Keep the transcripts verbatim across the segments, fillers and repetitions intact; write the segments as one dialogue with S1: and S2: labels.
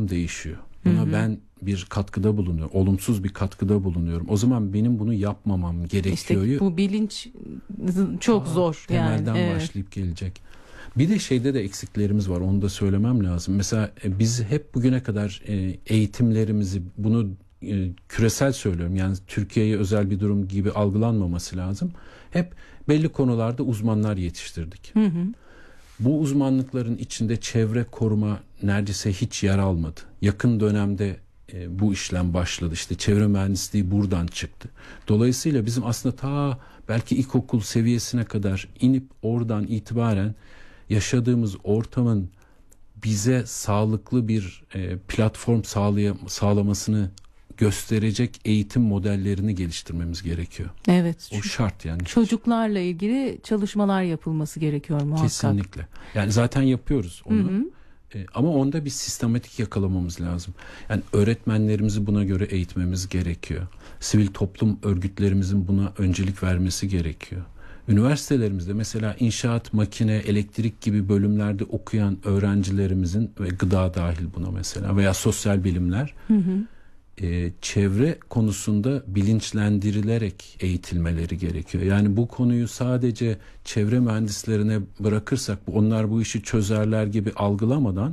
S1: değişiyor. Buna hı hı. ben bir katkıda bulunuyorum. Olumsuz bir katkıda bulunuyorum. O zaman benim bunu yapmamam gerekiyor.
S2: İşte bu bilinç çok Aa, zor.
S1: Temelden
S2: yani.
S1: başlayıp evet. gelecek. Bir de şeyde de eksiklerimiz var. Onu da söylemem lazım. Mesela biz hep bugüne kadar eğitimlerimizi, bunu küresel söylüyorum. Yani Türkiye'ye özel bir durum gibi algılanmaması lazım. Hep belli konularda uzmanlar yetiştirdik. Hı hı. Bu uzmanlıkların içinde çevre koruma neredeyse hiç yer almadı. Yakın dönemde e, bu işlem başladı. İşte çevre mühendisliği buradan çıktı. Dolayısıyla bizim aslında ta belki ilkokul seviyesine kadar inip oradan itibaren yaşadığımız ortamın bize sağlıklı bir e, platform sağlay- sağlamasını gösterecek eğitim modellerini geliştirmemiz gerekiyor.
S2: Evet.
S1: O şart yani.
S2: Çocuklarla ilgili çalışmalar yapılması gerekiyor muhakkak.
S1: Kesinlikle. Yani zaten yapıyoruz onu. Hı hı. E, ama onda bir sistematik yakalamamız lazım. Yani öğretmenlerimizi buna göre eğitmemiz gerekiyor. Sivil toplum örgütlerimizin buna öncelik vermesi gerekiyor. Üniversitelerimizde mesela inşaat, makine, elektrik gibi bölümlerde okuyan öğrencilerimizin ve gıda dahil buna mesela veya sosyal bilimler hı hı. E, çevre konusunda bilinçlendirilerek eğitilmeleri gerekiyor. Yani bu konuyu sadece çevre mühendislerine bırakırsak onlar bu işi çözerler gibi algılamadan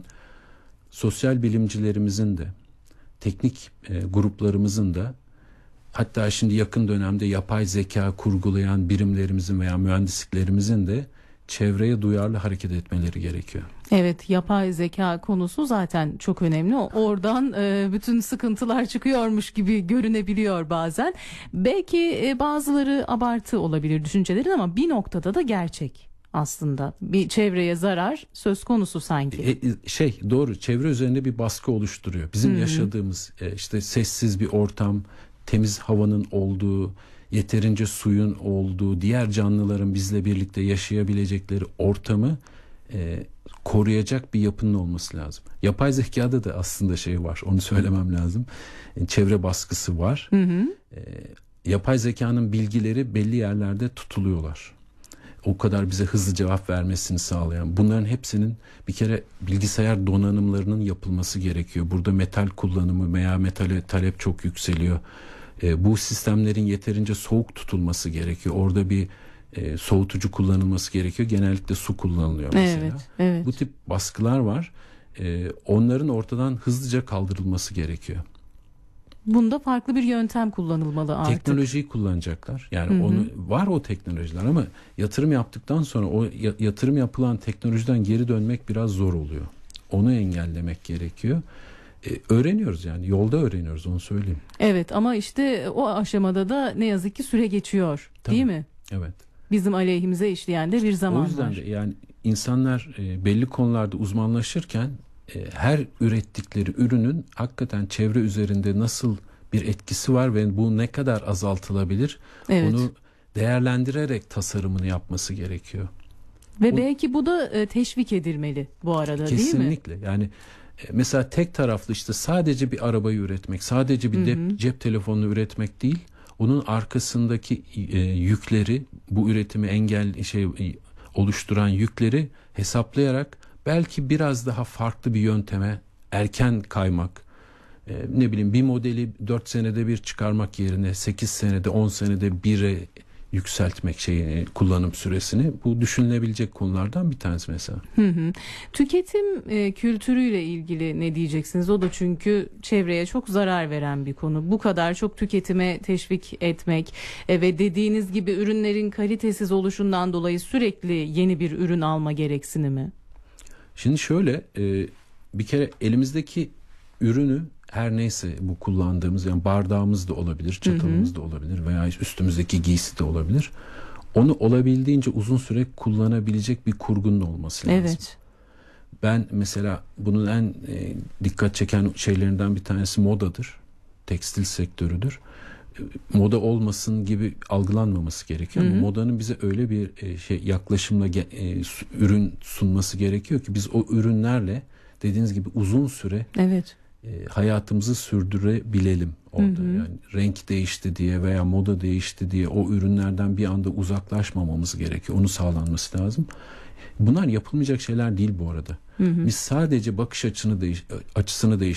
S1: sosyal bilimcilerimizin de teknik e, gruplarımızın da hatta şimdi yakın dönemde yapay zeka kurgulayan birimlerimizin veya mühendisliklerimizin de çevreye duyarlı hareket etmeleri gerekiyor.
S2: Evet, yapay zeka konusu zaten çok önemli. Oradan e, bütün sıkıntılar çıkıyormuş gibi görünebiliyor bazen. Belki e, bazıları abartı olabilir düşüncelerin ama bir noktada da gerçek aslında. Bir çevreye zarar söz konusu sanki.
S1: E, şey doğru, çevre üzerinde bir baskı oluşturuyor. Bizim hmm. yaşadığımız e, işte sessiz bir ortam, temiz havanın olduğu, yeterince suyun olduğu, diğer canlıların bizle birlikte yaşayabilecekleri ortamı e, koruyacak bir yapının olması lazım. Yapay zekada da aslında şey var, onu söylemem lazım. E, çevre baskısı var. Hı hı. E, yapay zekanın bilgileri belli yerlerde tutuluyorlar. O kadar bize hızlı cevap vermesini sağlayan. Bunların hepsinin bir kere bilgisayar donanımlarının yapılması gerekiyor. Burada metal kullanımı veya metale talep çok yükseliyor. E, bu sistemlerin yeterince soğuk tutulması gerekiyor. Orada bir e, soğutucu kullanılması gerekiyor. Genellikle su kullanılıyor mesela.
S2: Evet, evet.
S1: Bu tip baskılar var. E, onların ortadan hızlıca kaldırılması gerekiyor.
S2: Bunda farklı bir yöntem kullanılmalı artık.
S1: Teknolojiyi kullanacaklar. Yani hı hı. onu var o teknolojiler ama yatırım yaptıktan sonra o yatırım yapılan teknolojiden geri dönmek biraz zor oluyor. Onu engellemek gerekiyor. Ee, öğreniyoruz yani yolda öğreniyoruz, onu söyleyeyim.
S2: Evet ama işte o aşamada da ne yazık ki süre geçiyor. Tabii. Değil mi?
S1: Evet.
S2: Bizim aleyhimize işleyen de bir zaman var.
S1: O yüzden
S2: var.
S1: de yani insanlar e, belli konularda uzmanlaşırken e, her ürettikleri ürünün hakikaten çevre üzerinde nasıl bir etkisi var ve bu ne kadar azaltılabilir, evet. onu değerlendirerek tasarımını yapması gerekiyor.
S2: Ve
S1: o,
S2: belki bu da e, teşvik edilmeli bu arada,
S1: kesinlikle.
S2: değil mi?
S1: Kesinlikle yani e, mesela tek taraflı işte sadece bir arabayı üretmek, sadece bir de, cep telefonunu üretmek değil, onun arkasındaki e, yükleri, bu üretimi engel şey oluşturan yükleri hesaplayarak belki biraz daha farklı bir yönteme erken kaymak, e, ne bileyim bir modeli dört senede bir çıkarmak yerine sekiz senede on senede bire yükseltmek şeyini, kullanım süresini, bu düşünülebilecek konulardan bir tanesi mesela.
S2: Hı hı. Tüketim e, kültürüyle ilgili ne diyeceksiniz? O da çünkü çevreye çok zarar veren bir konu. Bu kadar çok tüketime teşvik etmek e, ve dediğiniz gibi ürünlerin kalitesiz oluşundan dolayı sürekli yeni bir ürün alma gereksinimi.
S1: Şimdi şöyle e, bir kere elimizdeki ürünü, her neyse bu kullandığımız, yani bardağımız da olabilir, çatalımız hı hı. da olabilir veya üstümüzdeki giysi de olabilir. Onu olabildiğince uzun süre kullanabilecek bir kurgunun olması lazım. Evet. Ben mesela bunun en e, dikkat çeken şeylerinden bir tanesi modadır. Tekstil sektörüdür. E, moda olmasın gibi algılanmaması gerekiyor hı hı. ama modanın bize öyle bir e, şey yaklaşımla e, ürün sunması gerekiyor ki biz o ürünlerle dediğiniz gibi uzun süre evet. hayatımızı sürdürebilelim orada. Hı hı. Yani renk değişti diye veya moda değişti diye o ürünlerden bir anda uzaklaşmamamız gerekiyor. Onu sağlanması lazım. Bunlar yapılmayacak şeyler değil bu arada. Hı hı. Biz sadece bakış açını değiş- açısını değiştirmemiz